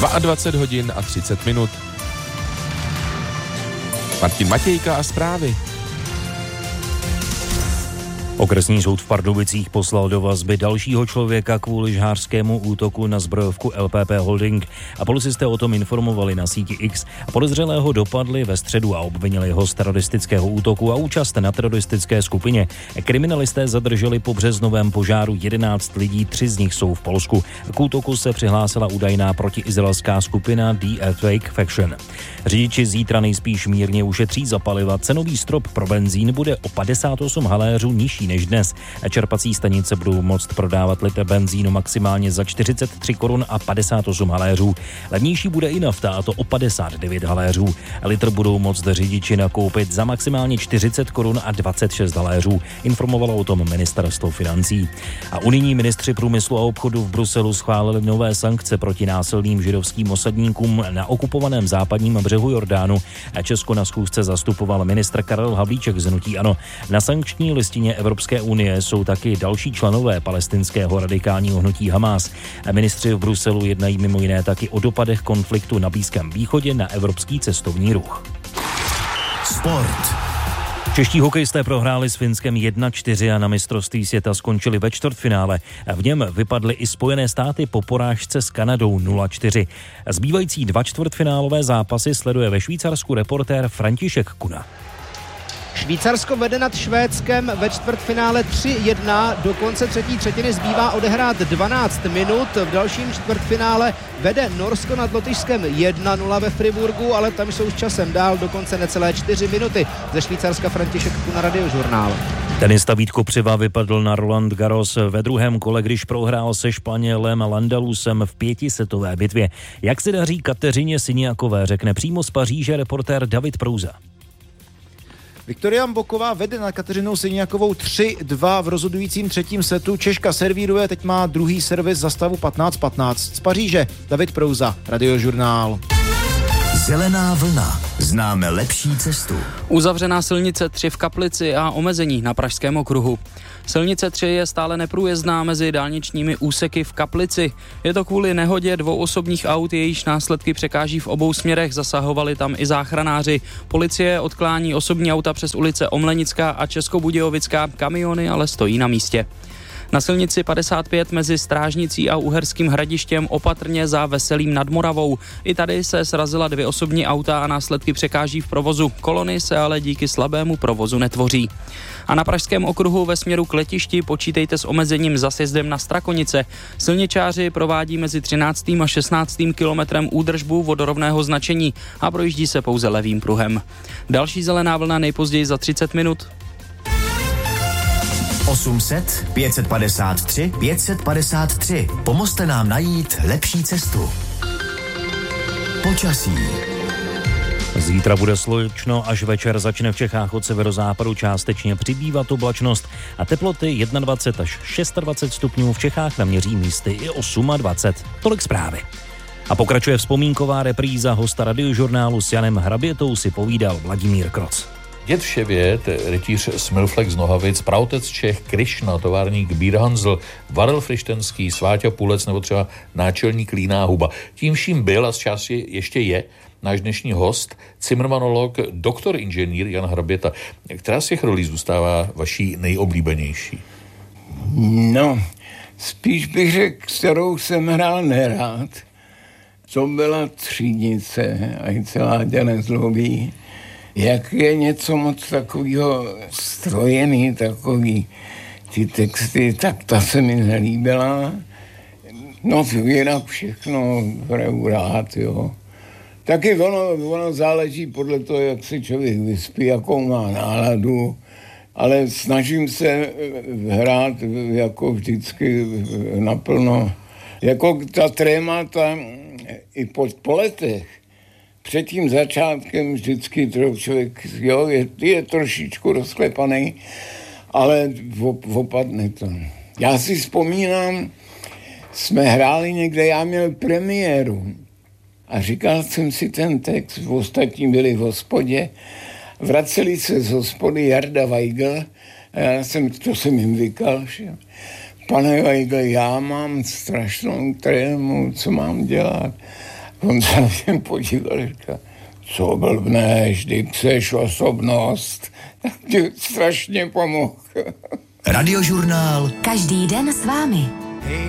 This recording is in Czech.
22 hodin a 30 minut. Martin Matějka a zprávy. Okresní soud v Pardubicích poslal do vazby dalšího člověka kvůli žhářskému útoku na zbrojovku LPP Holding a policisté o tom informovali na síti X a podezřelého dopadli ve středu a obvinili ho z teroristického útoku a účast na teroristické skupině. Kriminalisté zadrželi po březnovém požáru 11 lidí, 3 z nich jsou v Polsku. K útoku se přihlásila údajná protiizraelská skupina The Earthquake Faction. Řidiči zítra nejspíš mírně ušetří za paliva. Cenový strop pro benzín bude o 58 haléřů nižší než dnes. Čerpací stanice budou moct prodávat litr benzínu maximálně za 43 korun a 58 haléřů. Levnější bude i nafta, a to o 59 haléřů. Litr budou moct řidiči nakoupit za maximálně 40 korun a 26 haléřů. Informovalo o tom ministerstvo financí. A unijní ministři průmyslu a obchodu v Bruselu schválili nové sankce proti násilným židovským osadníkům na okupovaném západním břehu Jordánu. Česko na schůzce zastupoval ministr Karel Havlíček z hnutí ANO. Na sankční listině Evropské unie jsou taky další členové palestinského radikálního hnutí Hamás. Ministři v Bruselu jednají mimo jiné taky o dopadech konfliktu na Blízkém východě na evropský cestovní ruch. Sport. Čeští hokejisté prohráli s Finskem 1-4 a na mistrovství světa skončili ve čtvrtfinále. V něm vypadly i Spojené státy po porážce s Kanadou 0-4. Zbývající 2 čtvrtfinálové zápasy sleduje ve Švýcarsku reportér František Kuna. Švýcarsko vede nad Švédskem ve čtvrtfinále 3-1. Do konce třetí třetiny zbývá odehrát 12 minut. V dalším čtvrtfinále vede Norsko nad Lotyšskem 1-0 ve Friburgu, ale tam jsou s časem dál, dokonce necelé 4 minuty. Ze Švýcarska František Kuna, Radiožurnál. Tenista Vít Kopřiva vypadl na Roland Garros ve druhém kole, když prohrál se Španělem Landalusem v 5setové bitvě. Jak se daří Kateřině Siniakové, řekne přímo z Paříže reportér David Prouza. Viktoria Mboková vede nad Kateřinou Siniakovou 3-2 v rozhodujícím třetím setu. Češka servíruje, teď má druhý servis za stavu 15-15. Z Paříže David Prouza, Radiožurnál. Zelená vlna. Známe lepší cestu. Uzavřená silnice 3 v Kaplici a omezení na Pražském okruhu. Silnice 3 je stále neprůjezdná mezi dálničními úseky v Kaplici. Je to kvůli nehodě 2 osobních aut, jejíž následky překáží v obou směrech, zasahovali tam i záchranáři. Policie odklání osobní auta přes ulice Omlenická a Českobudějovická, kamiony ale stojí na místě. Na silnici 55 mezi Strážnicí a Uherským Hradištěm opatrně za Veselým nad Moravou. I tady se srazila 2 osobní auta a následky překáží v provozu. Kolony se ale díky slabému provozu netvoří. A na Pražském okruhu ve směru k letišti počítejte s omezením za sjezdem na Strakonice. Silničáři provádí mezi 13. a 16. kilometrem údržbu vodorovného značení a projíždí se pouze levým pruhem. Další zelená vlna nejpozději za 30 minut. 800 553 553. Pomozte nám najít lepší cestu. Počasí. Zítra bude slunečno, až večer začne v Čechách od severozápadu částečně přibývat oblačnost a teploty 21 až 26 stupňů, v Čechách naměří místy i 28. Tolik zprávy. A pokračuje vzpomínková repríza. Hosta Radiožurnálu s Janem Hrabětou si povídal Vladimír Kroc. Děd Vševět, rytíř Smilflek z Nohavic, praotec Čech Krišna, továrník Bírhanzl, Varel Frištenský, Sváťa Půlec nebo třeba náčelník Líná Huba. Tím vším byl a z části ještě je náš dnešní host, cimrmanolog, doktor inženýr Jan Hraběta. Která z těch rolí zůstává vaší nejoblíbenější? No, spíš bych řekl, kterou jsem hrál nerád. To byla Třídnice a i celá děle zlobí. Jak je něco moc takového strojený, takový ty texty, tak ta se mi nelíbila. No jinak všechno hraju rád, jo. Taky ono záleží podle toho, jak se člověk vyspí, jakou má náladu, ale snažím se hrát jako vždycky naplno. Jako ta trémata i po letech. Před tím začátkem vždycky člověk, jo, je trošičku rozklepaný, ale opadne to. Já si vzpomínám, jsme hráli někde, já měl premiéru a říkal jsem si ten text, ostatní byli v hospodě, vraceli se z hospody Jarda Weigl a to jsem jim vykal, že? Pane Weigl, já mám strašnou trému, co mám dělat? On se na mě podíval a říká, co blbneš, vždyť seš osobnost. Tak ti strašně pomohl. Radiožurnál. Každý den s vámi.